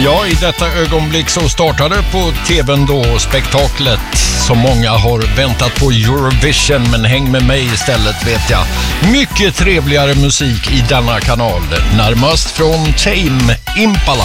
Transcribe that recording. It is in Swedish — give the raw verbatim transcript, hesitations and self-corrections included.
Ja, i detta ögonblick så startade på tvn då spektaklet som många har väntat på Eurovision, men häng med mig istället vet jag. Mycket trevligare musik i denna kanal, närmast från Tame Impala.